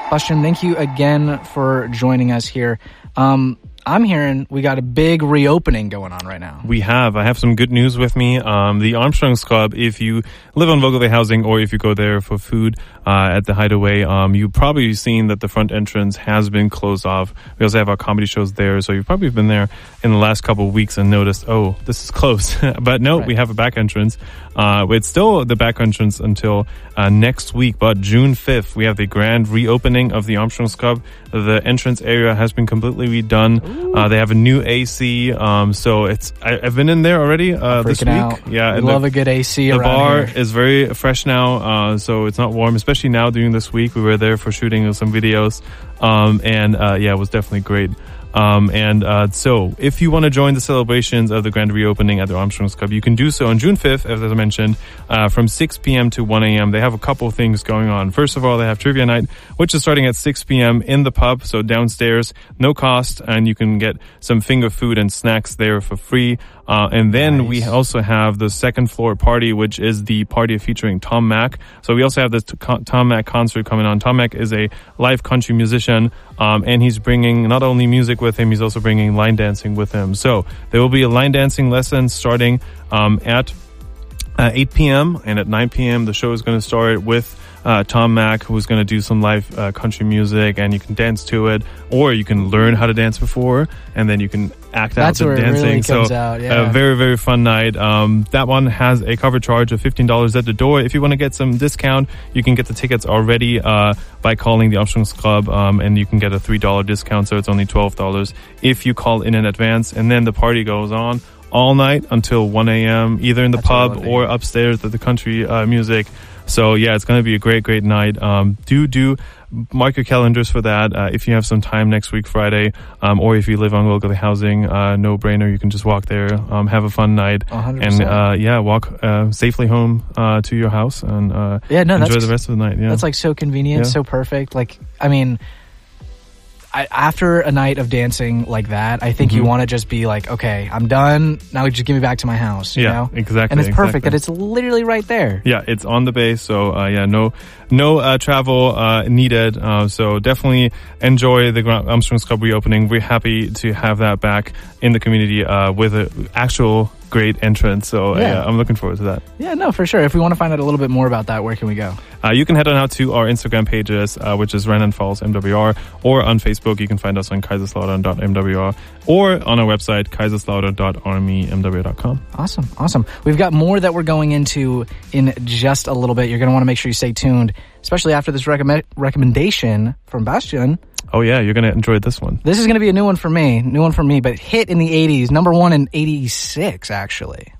Bastian, thank you again for joining us here. I'm hearing we got a big reopening going on right now. We have. I have some good news with me. The Armstrong's Club, if you live on Vogelweg Housing or if you go there for food at the Hideaway, you've probably seen that the front entrance has been closed off. We also have our comedy shows there, so you've probably been there in the last couple of weeks and noticed, oh, this is closed. But no, right. We have a back entrance. It's still the back entrance until next week, but June 5th, we have the grand reopening of the Armstrong's Club. The entrance area has been completely redone. They have a new AC, so I've been in there already this week. Out. Yeah, I love a good AC around here. The bar is very fresh now, so it's not warm, especially now during this week. We were there for shooting some videos, it was definitely great. So if you want to join the celebrations of the grand reopening at the Armstrong's Club, you can do so on June 5th, as I mentioned, from 6 p.m. to 1 a.m. They have a couple of things going on. First of all, they have trivia night, which is starting at 6 p.m. in the pub, so downstairs, no cost, and you can get some finger food and snacks there for free. And then we also have the second floor party, which is the party featuring Tom Mack. So we also have this Tom Mack concert coming on. Tom Mack is a live country musician, and he's bringing not only music with him, he's also bringing line dancing with him. So there will be a line dancing lesson starting at 8 p.m. and at 9 p.m. the show is going to start with Tom Mack, who's going to do some live country music, and you can dance to it, or you can learn how to dance before, and then you can act out the dancing. Really comes out, yeah. A very, very fun night. That one has a cover charge of $15 at the door. If you want to get some discount, you can get the tickets already by calling the Armstrong's Club, and you can get a $3 discount, so it's only $12 if you call in advance. And then the party goes on all night until 1 a.m., either in the pub or upstairs at the country music. So yeah, it's going to be a great, great night. Do mark your calendars for that. If you have some time next week, Friday, or if you live on Vogelweg Housing, no brainer. You can just walk there, have a fun night, 100%. and walk safely home to your house and enjoy the rest of the night. Yeah, that's like so convenient, so perfect. Like, I mean, after a night of dancing like that, I think you want to just be like, okay, I'm done. Now just give me back to my house. You know? Exactly. And it's perfect that it's literally right there. Yeah, it's on the base. So no travel needed. So definitely enjoy the Armstrong's Club reopening. We're happy to have that back in the community with an actual great entrance. So I'm looking forward to that. Yeah, no, for sure. If we want to find out a little bit more about that, where can we go? You can head on out to our Instagram pages, which is Rheinland Pfalz MWR, or on Facebook. You can find us on kaiserslautern.mwr or on our website, kaiserslautern.armymwr.com. Awesome. We've got more that we're going into in just a little bit. You're going to want to make sure you stay tuned, especially after this recommendation from Bastian. Oh yeah, you're going to enjoy this one. This is going to be a new one for me, but hit in the 80s, number one in 86, actually.